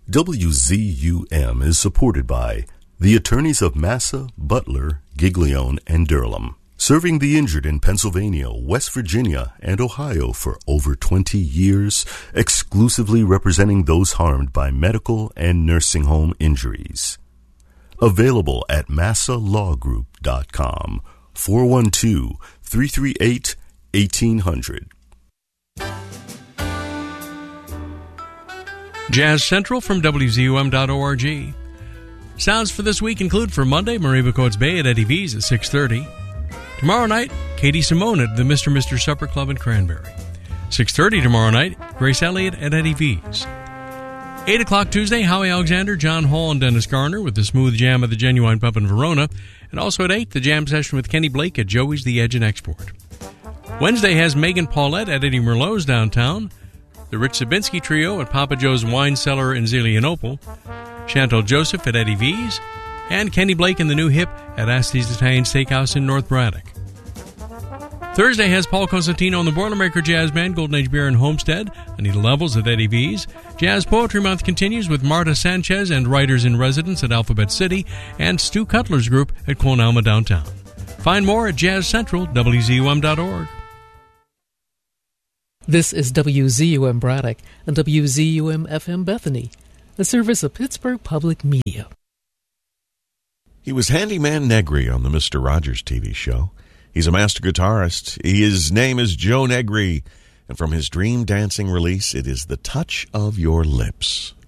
WZUM is supported by the attorneys of Massa, Butler, Giglione, and Durham, serving the injured in Pennsylvania, West Virginia, and Ohio for over 20 years, exclusively representing those harmed by medical and nursing home injuries. Available at massalawgroup.com, 412-338-1800. Jazz Central from WZUM.org. Sounds for this week include for Monday, Mariba Coates Bay at Eddie V's at 6:30. Tomorrow night, Katie Simone at the Mr. Supper Club in Cranberry. 6:30 tomorrow night, Grace Elliott at Eddie V's. 8 o'clock Tuesday, Howie Alexander, John Hall, and Dennis Garner with the Smooth Jam of the Genuine Pub in Verona. And also at 8, the jam session with Kenny Blake at Joey's The Edge and Export. Wednesday has Megan Paulette at Eddie Merlot's downtown, the Rich Zabinski Trio at Papa Joe's Wine Cellar in Zelienople, Chantal Joseph at Eddie V's, and Kenny Blake and the New Hip at Asti's Italian Steakhouse in North Braddock. Thursday has Paul Cosentino and the Boilermaker Jazz Band, Golden Age Beer in Homestead, Anita Levels at Eddie V's. Jazz Poetry Month continues with Marta Sanchez and Writers in Residence at Alphabet City, and Stu Cutler's group at Quon Alma Downtown. Find more at Jazz Central, WZUM.org. This is WZUM Braddock and WZUM-FM Bethany, a service of Pittsburgh Public Media. He was Handyman Negri on the Mr. Rogers TV show. He's a master guitarist. His name is Joe Negri, and from his Dream Dancing release, it is The Touch of Your Lips.